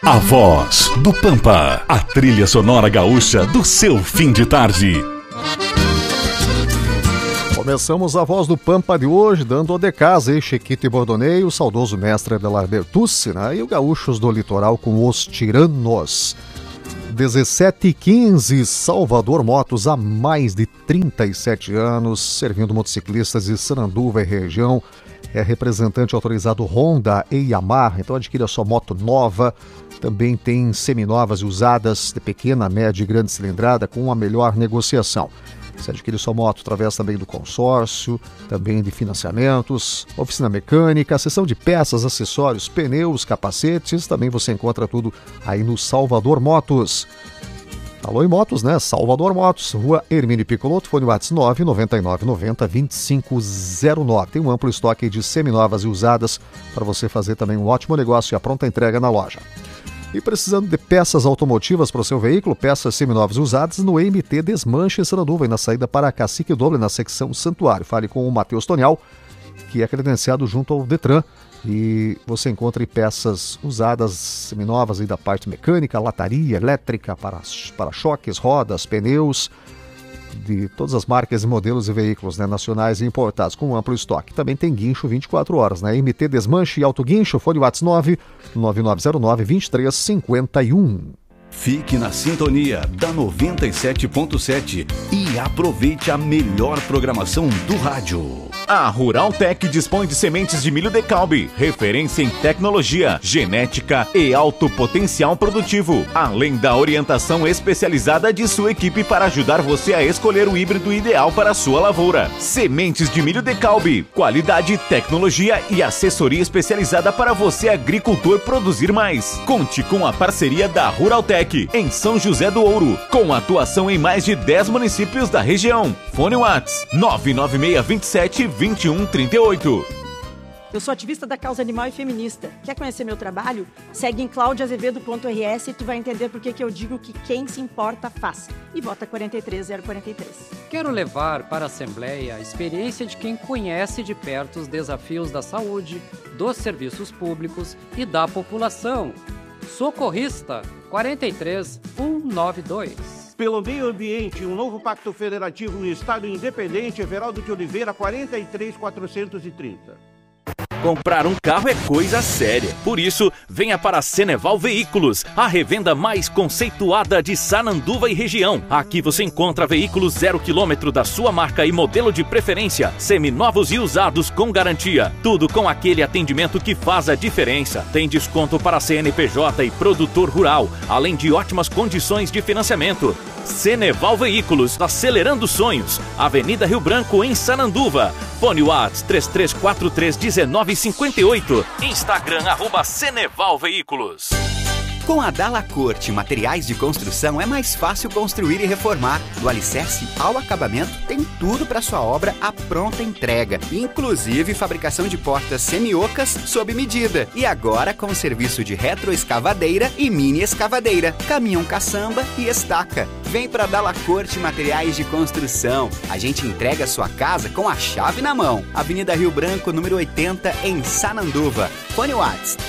A Voz do Pampa, a trilha sonora gaúcha do seu fim de tarde. Começamos a Voz do Pampa de hoje, dando o de casa, Chiquito e Bordonei, o saudoso mestre Abelar Bertucci, né? E o Gaúchos do Litoral com Os Tiranos. 17h15, Salvador Motos, há mais de 37 anos, servindo motociclistas de Sananduva e região. É representante autorizado Honda e Yamaha, então adquira sua moto nova. Também tem seminovas e usadas de pequena, média e grande cilindrada com a melhor negociação. Você adquire sua moto através também do consórcio, também de financiamentos, oficina mecânica, seção de peças, acessórios, pneus, capacetes. Também você encontra tudo aí no Salvador Motos. Alô em motos, né? Salvador Motos, Rua Hermínio Piccolotto, fone WhatsApp 99990-2509. Tem um amplo estoque de seminovas e usadas para você fazer também um ótimo negócio e a pronta entrega na loja. E precisando de peças automotivas para o seu veículo, peças seminovas e usadas no MT Desmanche em Sananduva e na saída para Cacique Doble, na secção Santuário. Fale com o Matheus Tonial, que é credenciado junto ao Detran. E você encontra peças usadas seminovas aí da parte mecânica, lataria, elétrica, para-choques, rodas, pneus, de todas as marcas e modelos e veículos, né, nacionais e importados, com um amplo estoque. Também tem guincho 24 horas, né? MT Desmanche e Auto Guincho, fone WhatsApp 99909-2351. Fique na sintonia da 97.7 e aproveite a melhor programação do rádio. A Ruraltec dispõe de sementes de milho Decalbe, referência em tecnologia, genética e alto potencial produtivo, além da orientação especializada de sua equipe para ajudar você a escolher o híbrido ideal para a sua lavoura. Sementes de milho Decalbe, qualidade, tecnologia e assessoria especializada para você agricultor produzir mais. Conte com a parceria da Ruraltec em São José do Ouro, com atuação em mais de 10 municípios da região. Fone WhatsApp 99627-2138. Eu sou ativista da causa animal e feminista. Quer conhecer meu trabalho? Segue em claudiaazevedo.rs e tu vai entender por que eu digo que quem se importa faz. E vota 43043. Quero levar para a Assembleia a experiência de quem conhece de perto os desafios da saúde, dos serviços públicos e da população. Socorrista 43192. Pelo meio ambiente, um novo pacto federativo no Estado Independente, Everaldo de Oliveira, 43430. Comprar um carro é coisa séria. Por isso, venha para a Ceneval Veículos, a revenda mais conceituada de Sananduva e região. Aqui você encontra veículos 0 km da sua marca e modelo de preferência, seminovos e usados com garantia. Tudo com aquele atendimento que faz a diferença. Tem desconto para CNPJ e produtor rural, além de ótimas condições de financiamento. Ceneval Veículos, acelerando sonhos. Avenida Rio Branco, em Sananduva. Fone WhatsApp 3343-1958. Instagram @Ceneval Veículos. Com a Dalla Corte Materiais de Construção é mais fácil construir e reformar. Do alicerce ao acabamento, tem tudo para sua obra à pronta entrega. Inclusive fabricação de portas semi-ocas sob medida. E agora com serviço de retroescavadeira e mini escavadeira, caminhão caçamba e estaca. Vem para Dalla Corte Materiais de Construção. A gente entrega a sua casa com a chave na mão. Avenida Rio Branco, número 80, em Sananduva. Fone WhatsApp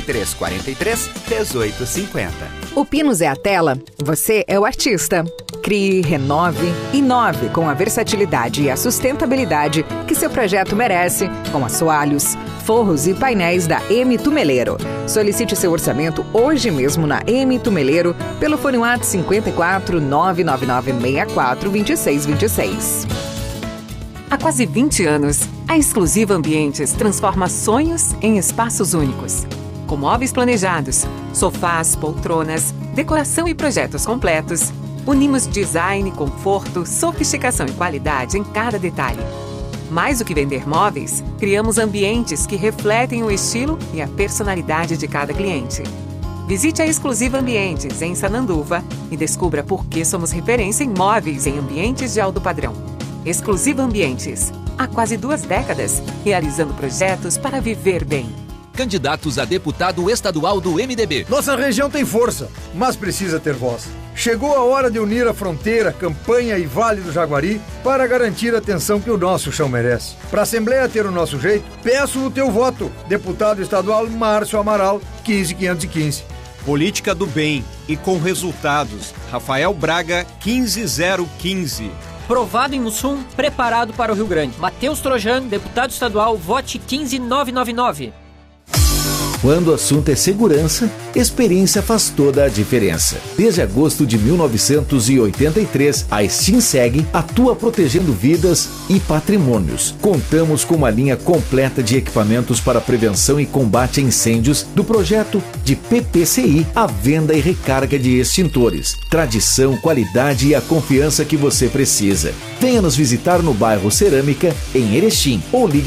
3343-1850. O Pinos é a tela, você é o artista. Crie, renove, inove com a versatilidade e a sustentabilidade que seu projeto merece, com assoalhos, forros e painéis da M Tumeleiro. Solicite seu orçamento hoje mesmo na M Tumeleiro pelo fone WhatsApp 54 99964 2626. Há quase 20 anos, a Exclusiva Ambientes transforma sonhos em espaços únicos. Com móveis planejados, sofás, poltronas, decoração e projetos completos, unimos design, conforto, sofisticação e qualidade em cada detalhe. Mais do que vender móveis, criamos ambientes que refletem o estilo e a personalidade de cada cliente. Visite a Exclusiva Ambientes em Sananduva e descubra por que somos referência em móveis em ambientes de alto padrão. Exclusiva Ambientes, há quase 2 décadas, realizando projetos para viver bem. Candidatos a deputado estadual do MDB. Nossa região tem força, mas precisa ter voz. Chegou a hora de unir a Fronteira, Campanha e Vale do Jaguari para garantir a atenção que o nosso chão merece. Para a Assembleia ter o nosso jeito, peço o teu voto. Deputado estadual Márcio Amaral, 15515. Política do bem e com resultados. Rafael Braga, 15015. Provado em Mussum, preparado para o Rio Grande. Matheus Trojano, deputado estadual, vote 15999. Quando o assunto é segurança, experiência faz toda a diferença. Desde agosto de 1983, a Stinseg atua protegendo vidas e patrimônios. Contamos com uma linha completa de equipamentos para prevenção e combate a incêndios, do projeto de PPCI à venda e recarga de extintores. Tradição, qualidade e a confiança que você precisa. Venha nos visitar no bairro Cerâmica, em Erechim, ou ligue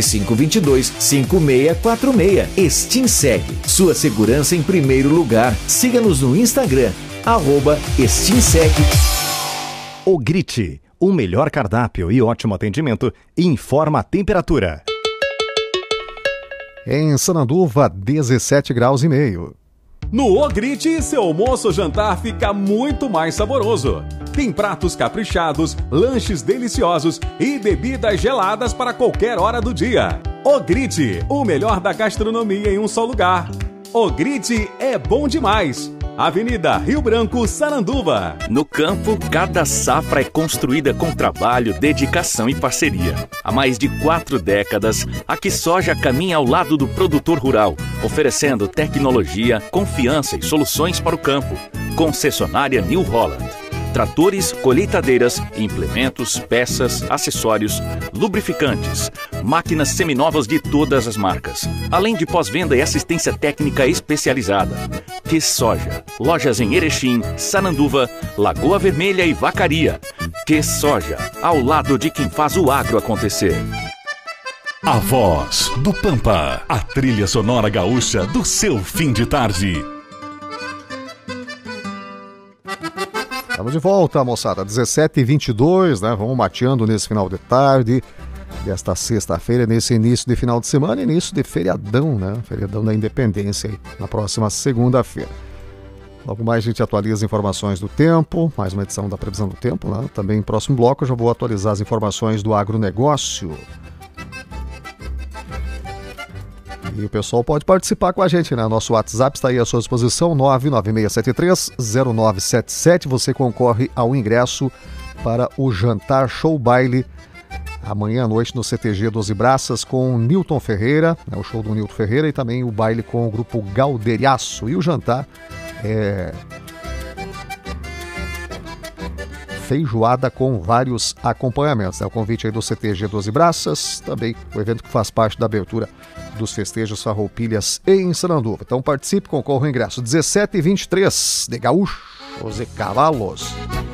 3522-5646. Stinseg, sua segurança em primeiro lugar. Siga-nos no Instagram, @Stinseg. O Grite, o melhor cardápio e ótimo atendimento, informa a temperatura. Em Sananduva, 17 graus e meio. No Ogrite, seu almoço ou jantar fica muito mais saboroso. Tem pratos caprichados, lanches deliciosos e bebidas geladas para qualquer hora do dia. Ogrite, o melhor da gastronomia em um só lugar. Ogrite é bom demais. Avenida Rio Branco, Sananduva. No campo, cada safra é construída com trabalho, dedicação e parceria. Há mais de 4 décadas, a QuiSoja caminha ao lado do produtor rural, oferecendo tecnologia, confiança e soluções para o campo. Concessionária New Holland. Tratores, colheitadeiras, implementos, peças, acessórios, lubrificantes, máquinas seminovas de todas as marcas, além de pós-venda e assistência técnica especializada. QuiSoja, lojas em Erechim, Sananduva, Lagoa Vermelha e Vacaria. QuiSoja, ao lado de quem faz o agro acontecer. A Voz do Pampa, a trilha sonora gaúcha do seu fim de tarde. Estamos de volta, moçada, 17h22, né? Vamos mateando nesse final de tarde desta sexta-feira, nesse início de final de semana, início de feriadão, né? Feriadão da Independência aí, na próxima segunda-feira. Logo mais a gente atualiza informações do tempo, mais uma edição da previsão do tempo, né? Também no próximo bloco eu já vou atualizar as informações do agronegócio. E o pessoal pode participar com a gente, né? Nosso WhatsApp está aí à sua disposição, 99673-0977. Você concorre ao ingresso para o Jantar Show Baile amanhã à noite no CTG 12 Braças com Nilton Ferreira, né? O show do Nilton Ferreira, e também o baile com o grupo Galderiaço. E o jantar é feijoada com vários acompanhamentos, né? O convite aí do CTG 12 Braças, também o evento que faz parte da abertura dos festejos Farroupilhas em Sananduva. Então participe, concorra ao ingresso. 17h23 de Gaúchos e Cavalos.